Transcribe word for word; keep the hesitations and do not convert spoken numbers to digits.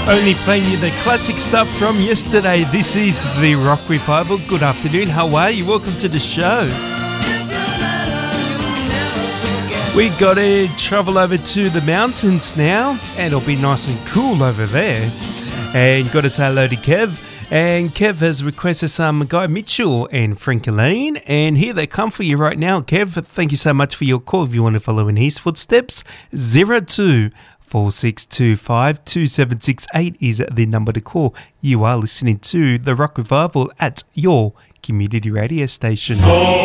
Only playing you the classic stuff from yesterday. This is the Rock Revival. Good afternoon. How are you? Welcome to the show. We got to travel over to the mountains now, and it'll be nice and cool over there. And got to say hello to Kev. And Kev has requested some Guy Mitchell and Frank Elaine, and here they come for you right now. Kev, thank you so much for your call. If you want to follow in his footsteps, zero two four six two five two seven six eight is the number to call. You are listening to the Rock Revival at your community radio station. Oh.